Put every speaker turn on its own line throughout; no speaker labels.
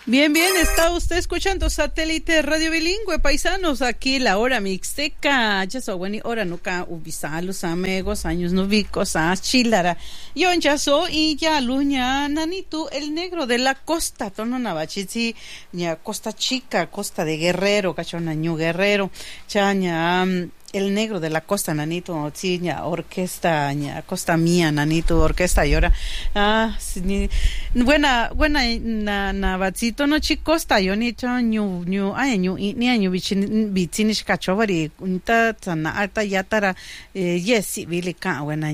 Bien, está usted escuchando Satélite Radio Bilingüe, paisanos, aquí la hora mixteca, ya so bueno, hora nuca ubisalos amigos, años novicos, chilara, yo ya so y ya luña nanito, el negro de la costa, tono navachitzi, ya Costa Chica, Costa de Guerrero, cachonaño Guerrero, chaña, el negro de la costa, nanito, sí, ña, orquesta, ña, costa mía, nanito, orquesta, y ahora, buena, na batzito, no, chi, costa, yo ni cho, ni bichinish cachovari, unta, tana, alta, yatara, yes, vilika, buena,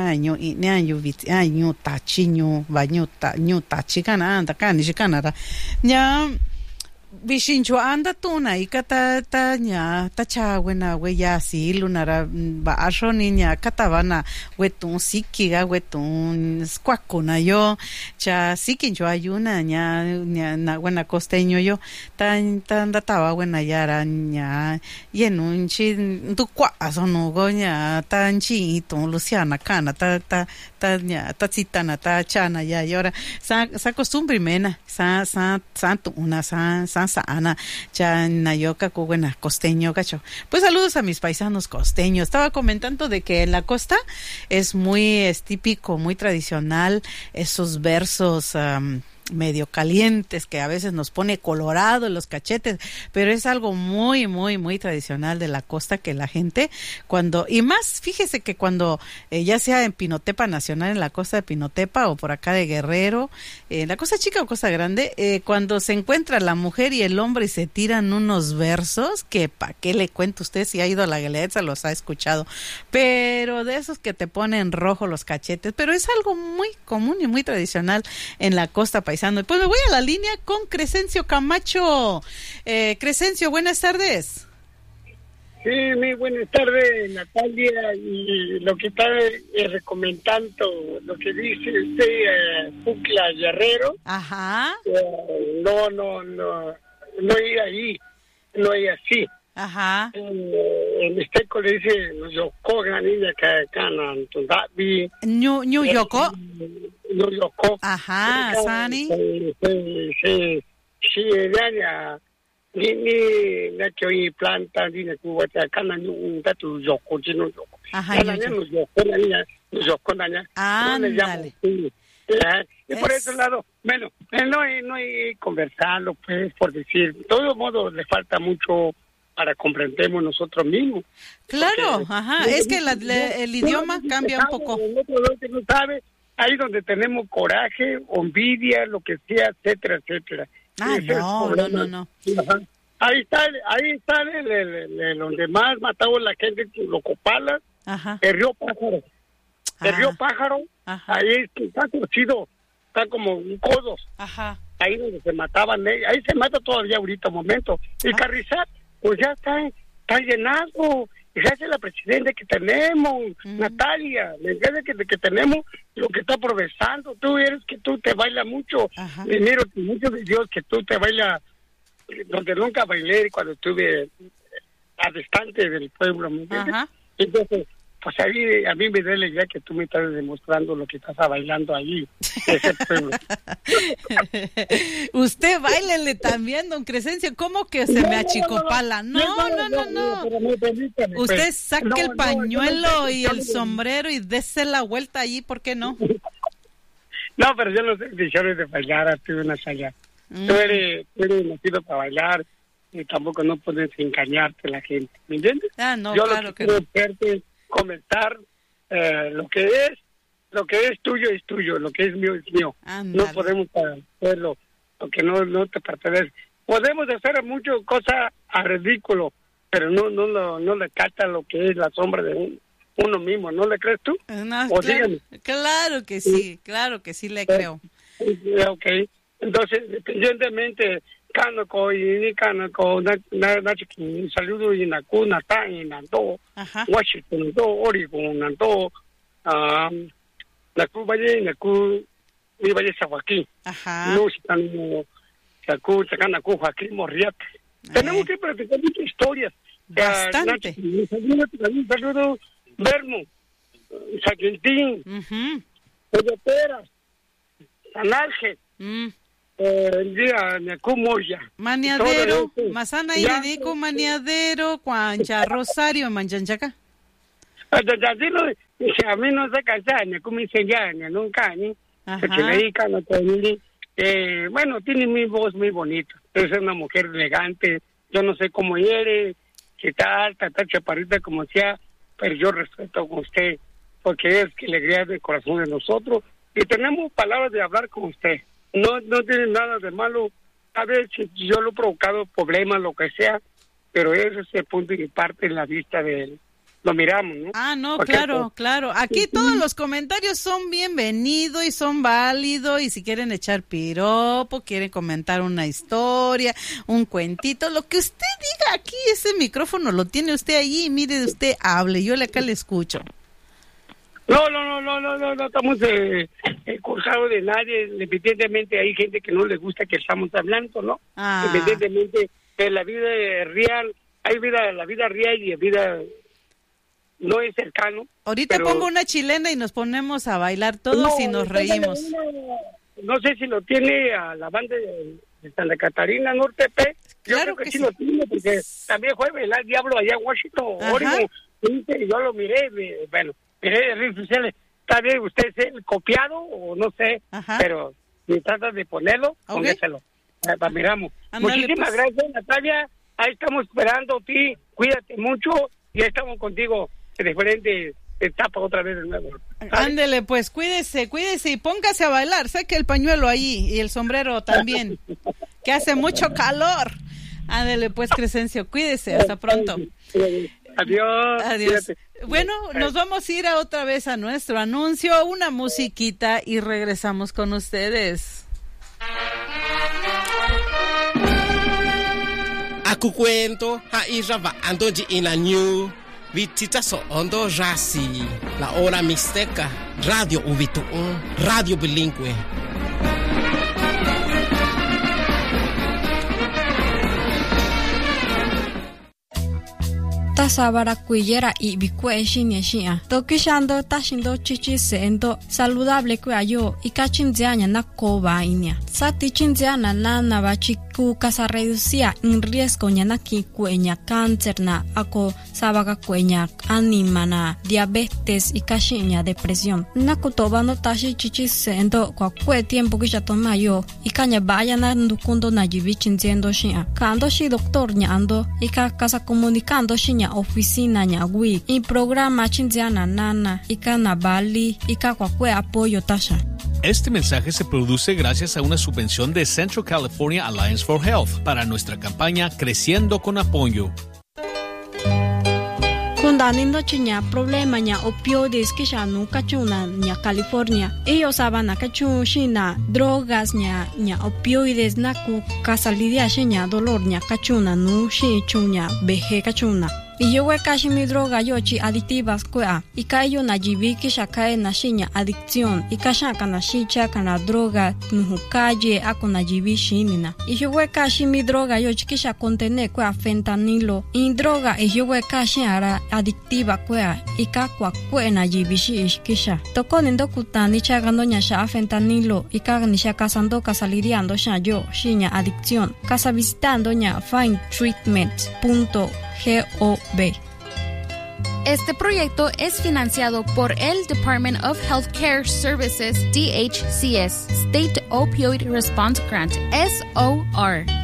ni tachi, tachi, cana, anda, canara, ya, Bishincho anda tuna ika ta nya ta cha wena we ya si lunara ba asho niña katabana wetun sikiga wetun squakuna yo cha sikincho ayuna nya na wena costeño yo tan databa wena yara nya yenunchi tu kwa asono gonya tan chi ton Luciana kana ta nya ta citana ta chana ya y ahora sa costumbre mena sa tu una sa Ana Chanayoca buena costeño gacho. Pues saludos a mis paisanos costeños. Estaba comentando de que en la costa es típico, muy tradicional esos versos medio calientes que a veces nos pone colorado en los cachetes, pero es algo muy, muy, muy tradicional de la costa que la gente fíjese que cuando ya sea en Pinotepa Nacional, en la costa de Pinotepa o por acá de Guerrero, en la Costa Chica o Costa Grande, cuando se encuentra la mujer y el hombre y se tiran unos versos que pa' qué le cuento usted si ha ido a la Guelaguetza los ha escuchado, pero de esos que te ponen rojo los cachetes, pero es algo muy común y muy tradicional en la costa paisana. Pues me voy a la línea con Crescencio Camacho. Crescencio, buenas tardes.
Sí, muy buenas tardes, Natalia. Y lo que está recomendando, lo que dice usted, Pucla Guerrero.
Ajá.
No es ahí, no es así.
Ajá.
En Mixteco le dice, Yoko, la niña que cana, Davi.
New Yoko.
New Yoko.
Ajá, Sani.
Sí, ya, ni na que hoy planta, ni na cuba, cana, un dato Yoko, no Yoko.
Ajá,
la niña, Yoko,
ándale.
Y por ese lado, bueno, no hay conversarlo, pues, por decir, de todos modos le falta mucho para comprendemos nosotros mismos.
Claro, porque, ajá, es que el idioma cambia un poco.
El otro que no sabe, ahí donde tenemos coraje, envidia, lo que sea, etcétera, etcétera.
No.
Ajá. Ahí está donde más mataba la gente, los copalas,
ajá.
El río Pájaro. El río Pájaro,
ajá.
Ahí está torcido, está como un codos.
Ajá.
Ahí donde se mataban, ahí se mata todavía ahorita un momento. Y Carrizal, pues ya está llenado. Esa es la presidenta que tenemos, Natalia. Que tenemos lo que está progresando. Tú te bailas mucho. Y miro mucho de Dios que tú te bailas donde nunca bailé cuando estuve a distante del pueblo. ¿Me entiendes? Entonces, pues a mí me da la idea que tú me estás demostrando lo que estás bailando allí, ese pueblo.
Usted báilele también, don Crescencio, ¿cómo que se me achicopala? No. Usted saque el pañuelo y el sombrero y dése la vuelta allí, ¿por qué no?
No, pero yo no sé decisiones de bailar, a ti una allá. Tú eres nacido para bailar y tampoco no puedes engañarte a la gente, ¿me entiendes?
No,
yo
claro
lo que quiero verte comentar lo que es tuyo es tuyo, lo que es mío es mío.
Andale.
No podemos hacerlo lo que no te pertenece. Podemos hacer muchas cosas a ridículo, pero no le capta lo que es la sombra de uno mismo, ¿no le crees tú?
No, claro que sí le creo.
Okay. Entonces, independientemente Kanako y Kanako, saludo y Naku, Natán y Nando, Washington, Oregon, Nando, Naku Valle, Naku, mi Valle Joaquín. No están, Naku Joaquín Morriate. Tenemos que practicar muchas historias.
Bastante.
Saludo, Vermo, Saquintín, Peras, San Ángel. Día Necumoya.
Maniadero, Masana y dedico maniadero, Cuancha, Rosario, Manchanchaca.
A mí no se casa, Necumiseya, nunca, ni. Bueno, tiene mi voz muy bonita. Es una mujer elegante. Yo no sé cómo eres, si está alta, está chaparrita, como sea, pero yo respeto a usted, porque es que le alegría del corazón de nosotros. Y tenemos palabras de hablar con usted. No tiene nada de malo. A veces yo lo he provocado problemas, lo que sea, pero ese es el punto y parte en la vista de él. Lo miramos, ¿no?
Ah, no, porque, claro. Aquí todos los comentarios son bienvenidos y son válidos, y si quieren echar piropo, quieren comentar una historia, un cuentito, lo que usted diga aquí, ese micrófono lo tiene usted allí, mire, usted hable, yo acá le escucho.
No estamos cursados de nadie. Evidentemente hay gente que no le gusta que estamos hablando, ¿no? Evidentemente en la vida real, hay vida, la vida real y la vida no es cercano.
Ahorita pongo una chilena y nos ponemos a bailar todos y nos reímos.
No sé si lo tiene a la banda de Santa Catarina Norte P.
Claro,
yo creo que sí lo tiene, porque también fue el diablo allá en Washington, Oregon, y yo lo miré, bueno, miré de redes sociales. Está bien, usted es el copiado o no sé, pero si trata de ponerlo, póngaselo. Miramos. Andale, muchísimas gracias, Natalia. Ahí estamos esperando a ti. Cuídate mucho y ahí estamos contigo en diferentes etapas otra vez de nuevo.
Ándele, pues cuídese y póngase a bailar. Saque el pañuelo ahí y el sombrero también, que hace mucho calor. Ándele, pues, Crescencio, cuídese. Hasta pronto.
Adiós.
Cuídate. Bueno, nos vamos a ir otra vez a nuestro anuncio, una musiquita y regresamos con ustedes.
Aku cuento hairaba andoji inañu vitita so ondo rasi la hora mixteca radio ubitu radio bilingüe.
Tasabara cuillera y bicue shinieshia. Tokishando tashindo chichi seendo saludable cuayo y cachinziana na coba inia. Sati chinziana la navachiku casa reducía en riesgo ñanaki cueña cáncer na ako sabaga cueña animana diabetes y cachiña depresión. Nakutobando tashi chichi seendo cuacue tiempo que ya toma yo y caña vaya na ndukundo na jibichinziendo shia. Kando shi doctor ñando y casa comunicando shiña oficina ñagui y programa chinziana nana y canabali y cacuacue apoyo tasha.
Este mensaje se produce gracias a una subvención de Central California Alliance for Health para nuestra campaña Creciendo con Apoyo.
Kundanindo chiña problema ña opioides que ya no cachuna ña California. Ellos saben cachu shina drogas ña opioides na ku casalidia shiña dolor ña cachuna no shi chuña beje cachuna. Y yo voy casi mi droga yochi adictivas kuea. Y kayo na jibi kisha kae na shinya adicción. Y kashaka na shicha kana droga nuhu calle ako na jibi shinina. Y yo voy casi mi droga yochi kisha contene kuea fentanilo. Y droga y yo voy casi ara adictiva kuea. Y kakwa kue na jibi shi kisha. Toko nindo kutani chagando nya sha fentanilo. Y kaga ni sha kasando kasaliriando sha yo shinya adicción. Casa visitando nya findtreatment.gov.
Este proyecto es financiado por el Department of Healthcare Services, DHCS, State Opioid Response Grant, SOR.